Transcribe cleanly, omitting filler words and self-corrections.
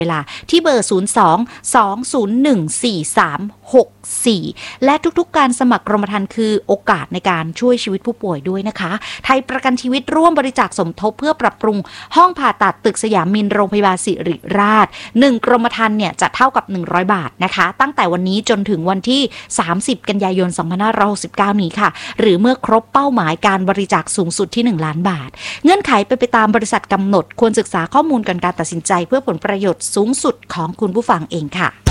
เวลาที่เบอร์ 02-201-4364 และทุกๆการสมัครกรมธรรม์คือโอกาสในการช่วยชีวิตผู้ป่วยด้วยนะคะไทยประกันชีวิตร่วมบริจาคสมทบเพื่อปรับปรุงห้องผ่าตัดตึกสยามมินโรงพยาบาลศิริราช1กรมธรรม์เนี่ยจะเท่ากับ100 บาทนะคะตั้งแต่วันนี้จนถึงวันที่30กันยายน2569นี้ค่ะหรือเมื่อครบเป้าหมายการบริจาคสูงสุดที่1ล้านบาทเงื่อนไขไปตามบริษัทกำหนดควรศึกษาข้อมูลก่อนการตัดสินใจเพื่อผลประโยชน์สูงสุดของคุณผู้ฟังเองค่ะ